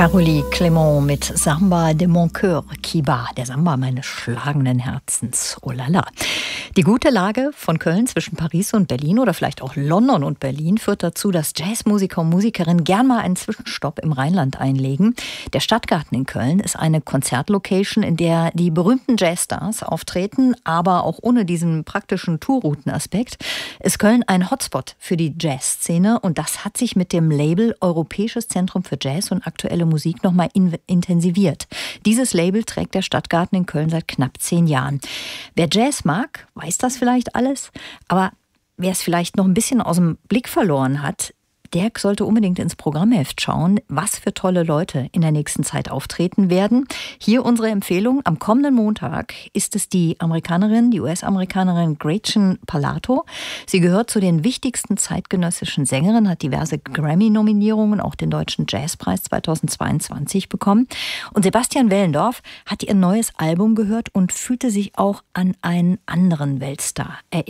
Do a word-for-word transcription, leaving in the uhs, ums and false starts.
Caroline Clément mit Samba de mon cœur qui bat, der Samba meines schlagenden Herzens. Oh la la. Die gute Lage von Köln zwischen Paris und Berlin oder vielleicht auch London und Berlin führt dazu, dass Jazzmusiker und Musikerinnen gern mal einen Zwischenstopp im Rheinland einlegen. Der Stadtgarten in Köln ist eine Konzertlocation, in der die berühmten Jazzstars auftreten, aber auch ohne diesen praktischen Tourroutenaspekt ist Köln ein Hotspot für die Jazzszene und das hat sich mit dem Label Europäisches Zentrum für Jazz und aktuelle Musik nochmal in- intensiviert. Dieses Label trägt der Stadtgarten in Köln seit knapp zehn Jahren. Wer Jazz mag, weiß das vielleicht alles, aber wer es vielleicht noch ein bisschen aus dem Blick verloren hat, der sollte unbedingt ins Programmheft schauen, was für tolle Leute in der nächsten Zeit auftreten werden. Hier unsere Empfehlung. Am kommenden Montag ist es die Amerikanerin, die U S-Amerikanerin Gretchen Parlato. Sie gehört zu den wichtigsten zeitgenössischen Sängerinnen, hat diverse Grammy-Nominierungen, auch den Deutschen Jazzpreis zweitausendzweiundzwanzig bekommen. Und Sebastian Wellendorf hat ihr neues Album gehört und fühlte sich auch an einen anderen Weltstar erinnert.